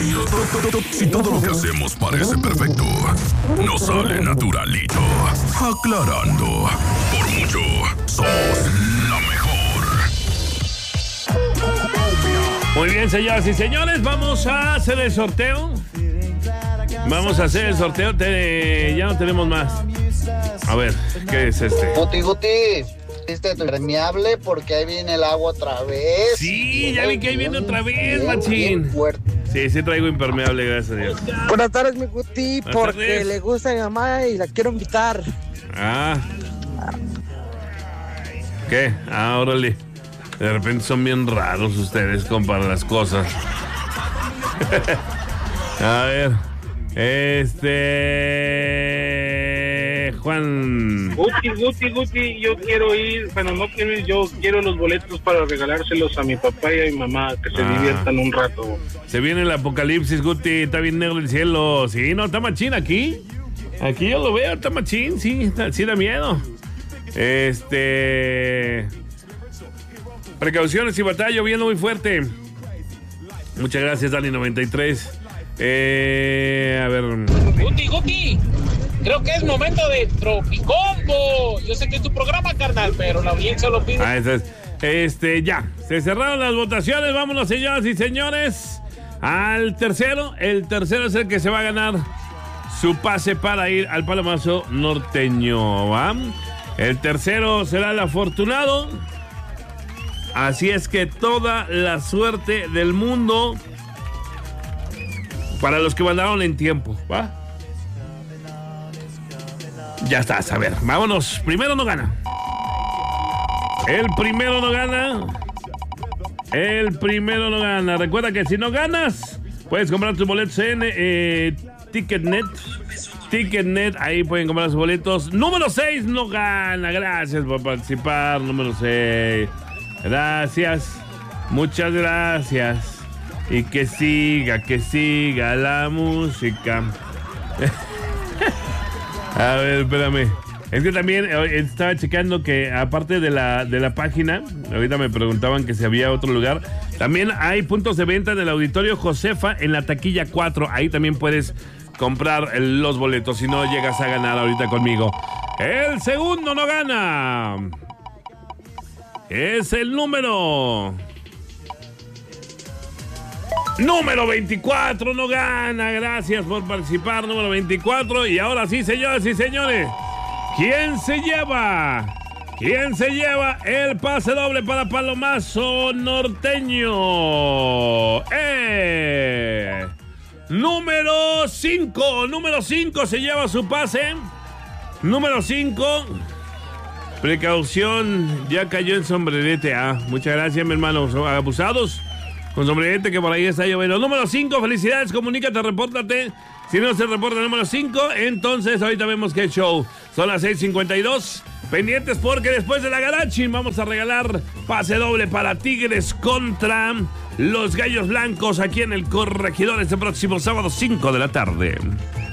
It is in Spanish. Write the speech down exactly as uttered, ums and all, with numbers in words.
Si todo lo que hacemos parece perfecto, nos sale naturalito. Aclarando, por mucho, somos la mejor. Muy bien, señoras y señores, vamos a hacer el sorteo. Vamos a hacer el sorteo. Te, ya no tenemos más. A ver, ¿qué es este? Guti, Guti, este impermeable porque ahí viene el agua otra vez. Sí, ya vi que ahí viene otra vez, machín. Sí, sí traigo impermeable, gracias a Dios. Buenas tardes, mi Guti, Buenas porque tardes. le gusta a mi mamá y la quiero invitar. Ah. ¿Qué? Ah, órale. De repente son bien raros ustedes, compa, las cosas. A ver. Este... Juan. Guti, Guti, Guti, yo quiero ir, bueno, no quiero ir, yo quiero los boletos para regalárselos a mi papá y a mi mamá, que se Ah. diviertan un rato. Se viene el apocalipsis, Guti. Está bien negro el cielo. Sí, no, está machín aquí. Aquí yo lo veo, está machín. Sí, está- sí da miedo. Este... Precauciones y batalla lloviendo muy fuerte. Muchas gracias, Dani noventa y tres. Eh, a ver. Guti, Guti, creo que es momento de Tropicombo. Yo sé que es tu programa, carnal, pero la audiencia lo pide. Ah, ese es. Este, ya. Se cerraron las votaciones. Vámonos, señoras y señores. Al tercero. El tercero es el que se va a ganar su pase para ir al Palomazo norteño. ¿Va? El tercero será el afortunado. Así es que toda la suerte del mundo para los que mandaron en tiempo, ¿va? Ya está, a ver, vámonos. Primero no gana. El primero no gana. El primero no gana. Recuerda que si no ganas, puedes comprar tus boletos en eh, Ticketnet. Ticketnet, ahí pueden comprar sus boletos. Número seis no gana. Gracias por participar. Número seis. Gracias. Muchas gracias. Y que siga, que siga la música. A ver, espérame. Es que también eh, estaba checando que aparte de la, de la página, ahorita me preguntaban que si había otro lugar, también hay puntos de venta en el Auditorio Josefa en la taquilla cuatro. Ahí también puedes comprar el- los boletos si no llegas a ganar ahorita conmigo. El segundo no gana. Es el número... Número veinticuatro no gana. Gracias por participar, número veinticuatro. Y ahora sí, señoras y señores, ¿quién se lleva? ¿Quién se lleva el pase doble para Palomazo norteño? Eh, número cinco. Número cinco se lleva su pase. Número cinco. Precaución, ya cayó el sombrerete. Ah, muchas gracias, mi hermano. Son abusados con sombrerete que por ahí está lloviendo. Número cinco, felicidades, comunícate, repórtate. Si no se reporta el número cinco, entonces ahorita vemos qué show. Son las seis cincuenta y dos. Pendientes porque después de la Garachi vamos a regalar pase doble para Tigres contra los Gallos Blancos aquí en el Corregidor este próximo sábado cinco de la tarde.